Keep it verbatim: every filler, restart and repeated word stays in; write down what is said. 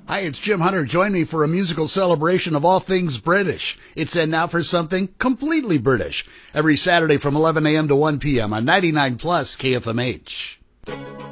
Hi, it's Jim Hunter. Join me for a musical celebration of all things British. It's And Now for something completely British. Every Saturday from eleven a.m. to one p.m. on ninety-nine plus K F M H.